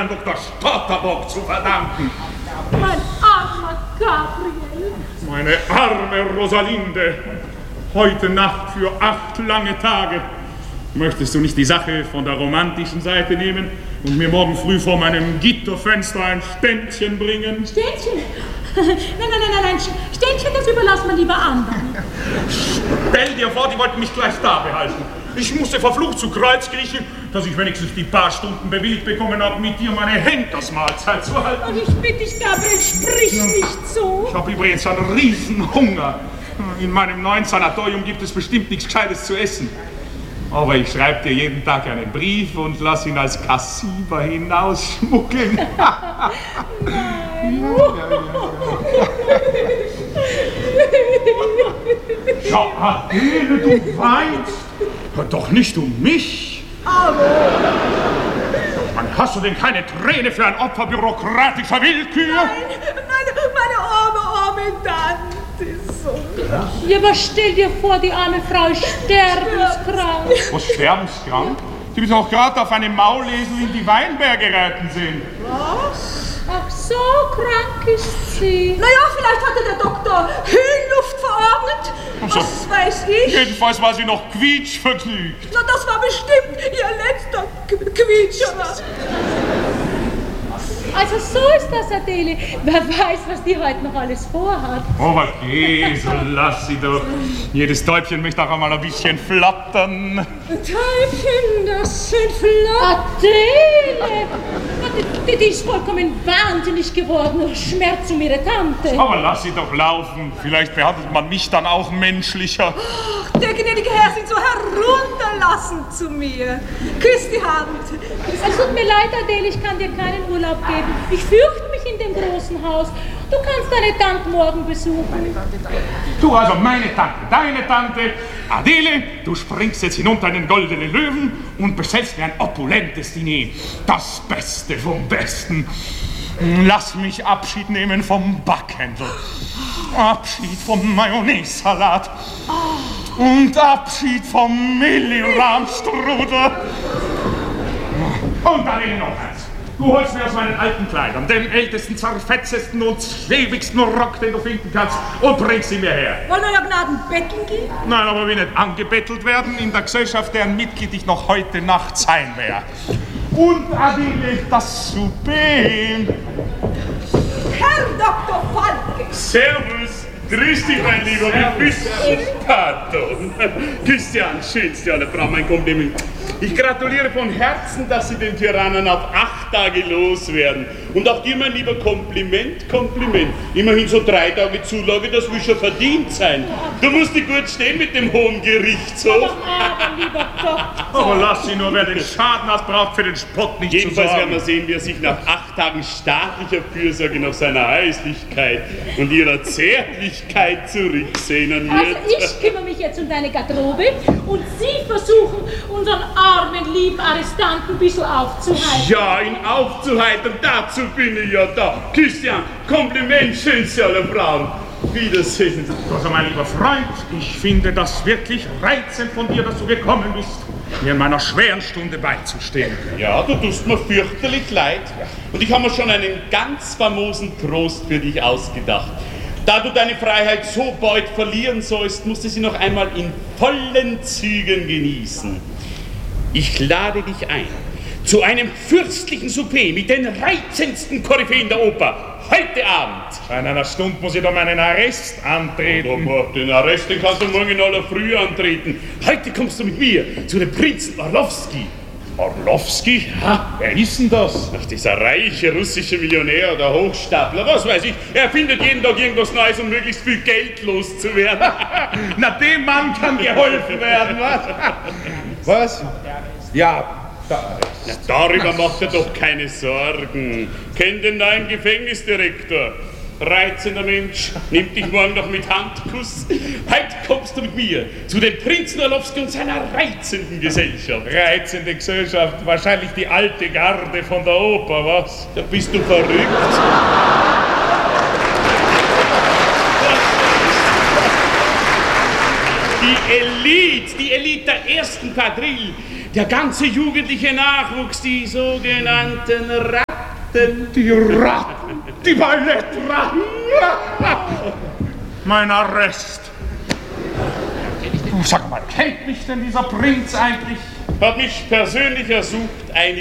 Herrn Dr. Stotterbock zu verdanken. Mein armer Gabriel. Meine arme Rosalinde. Heute Nacht für 8 lange Tage. Möchtest du nicht die Sache von der romantischen Seite nehmen und mir morgen früh vor meinem Gitterfenster ein Ständchen bringen? Ständchen? Nein. Ständchen, das überlassen wir lieber anderen. Stell dir vor, die wollten mich gleich da behalten. Ich musste verflucht zu Kreuz kriechen, dass ich wenigstens die paar Stunden bewilligt bekommen habe, mit dir meine Henkersmahlzeit zu halten. Und ich bitte dich, Gabriel, sprich nicht so. Ich habe übrigens einen riesen Hunger. In meinem neuen Sanatorium gibt es bestimmt nichts Gescheites zu essen. Aber ich schreibe dir jeden Tag einen Brief und lass ihn als Kassiber hinausschmuggeln. Ja, Adele, du weinst. Doch nicht um mich. Aber... Hast du denn keine Träne für ein Opfer bürokratischer Willkür? Nein, meine arme Tante ist so. Ja, aber stell dir vor, die arme Frau ist sterbenskrank. Was, sterbenskrank? Die bist auch gerade auf einem Maulesel in die Weinberge reiten sehen. Was? Ach so, krank ist sie. Naja, vielleicht hatte der Doktor Höhenluft verordnet. So. Was weiß ich? Jedenfalls war sie noch quietschvergnügt. Na, das war bestimmt ihr letzter Quietscher. Also so ist das, Adele. Wer weiß, was die heute noch alles vorhat. Oh, was Käse, lass sie doch. Jedes Täubchen möchte auch einmal ein bisschen flattern. Täubchen, das sind flattern. Adele! Die ist vollkommen wahnsinnig geworden. Schmerz um ihre Tante. Aber lass sie doch laufen. Vielleicht behandelt man mich dann auch menschlicher. Ach, der gnädige Herr sind so herunterlassend zu mir. Küss die Hand. Es tut mir leid, Adele, ich kann dir keinen Urlaub geben. Ich fürchte mich in dem großen Haus. Du kannst deine Tante morgen besuchen. Du also meine Tante, deine Tante. Adele, du springst jetzt hinunter in den goldenen Löwen und bestellst mir ein opulentes Diner. Das Beste vom Besten. Lass mich Abschied nehmen vom Backhändel. Abschied vom Mayonnaise-Salat. Und Abschied vom Millirahmstrudel. Und Adele noch eins. Du holst mir aus meinen alten Kleidern den ältesten, zerfetzesten und schäbigsten Rock, den du finden kannst, und bringst ihn mir her. Wollen wir ja Gnaden betteln gehen? Nein, aber wir nicht angebettelt werden in der Gesellschaft, deren Mitglied ich noch heute Nacht sein werde. Und Adele, das Souper. Herr Dr. Falke. Servus. Grüß dich, mein Lieber, wie bist du? Pardon. Christian, schönste aller Frau, mein Kompliment. Ich gratuliere von Herzen, dass Sie den Tyrannen auf 8 Tage loswerden. Und auch dir, mein Lieber, Kompliment. Immerhin so 3 Tage Zulage, das will schon verdient sein. Du musst dich gut stehen mit dem Hohen Gerichtshof. Aber lieber Doktor. Aber lass sie nur, wer den Schaden hat, braucht für den Spott nicht Jedenfalls zu sorgen. werden wir sehen, wie er sich nach 8 Tagen staatlicher Fürsorge nach seiner Häuslichkeit und ihrer Zärtlichkeit zurücksehnen wird. Also ich kümmere mich jetzt um deine Garderobe und Sie versuchen, unseren armen, lieben Arrestanten ein bisschen aufzuhalten. Ja, ihn aufzuheitern, dazu bin ich ja da. Christian, Kompliment, schönste aller Frauen. Wiedersehen. Also, mein lieber Freund, ich finde das wirklich reizend von dir, dass du gekommen bist, mir in meiner schweren Stunde beizustehen. Ja, du tust mir fürchterlich leid. Und ich habe mir schon einen ganz famosen Trost für dich ausgedacht. Da du deine Freiheit so bald verlieren sollst, musst du sie noch einmal in vollen Zügen genießen. Ich lade dich ein zu einem fürstlichen Souper mit den reizendsten Koryphäen der Oper. Heute Abend. In einer Stunde muss ich doch meinen Arrest antreten. Aber den Arrest, den kannst du morgen in aller Früh antreten. Heute kommst du mit mir zu dem Prinzen Orlowski. Orlowski? Ha, wer ist denn das? Ach, dieser reiche russische Millionär, der Hochstapler, was weiß ich. Er findet jeden Tag irgendwas Neues, um möglichst viel Geld loszuwerden. Na, dem Mann kann geholfen werden, was? Was? Ja, da. Na, darüber macht er doch keine Sorgen. Kennt den neuen Gefängnisdirektor. Reizender Mensch, nimmt dich morgen noch mit Handkuss. Heute kommst du mit mir zu dem Prinzen Orlowski und seiner reizenden Gesellschaft. Reizende Gesellschaft, wahrscheinlich die alte Garde von der Oper, was? Da bist du verrückt. Die Elite der ersten Quadrille, der ganze jugendliche Nachwuchs, die sogenannten Ratten. Die Ratten, die Ballettratten. Mein Arrest. Sag mal, kennt mich denn dieser Prinz eigentlich? Hat mich persönlich ersucht,